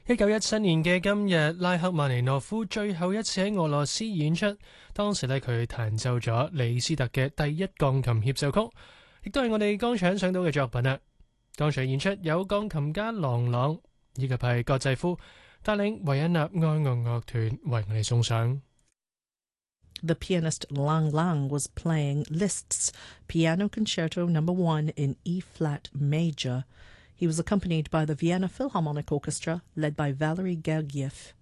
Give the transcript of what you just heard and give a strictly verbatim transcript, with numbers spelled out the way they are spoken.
一九一七年嘅今日，拉赫曼尼諾夫最後一次喺俄羅斯演出，當時呢，佢彈奏咗李斯特嘅第一鋼琴協奏曲，亦都係我哋剛才欣賞到嘅作品啦。當場演出有鋼琴家郎朗以及係葛濟夫帶領維也納愛樂樂團為我哋送上。 The pianist Lang Lang was playing Liszt's Piano Concerto Number One in E-flat major. He was accompanied by the Vienna Philharmonic Orchestra, led by Valery Gergiev.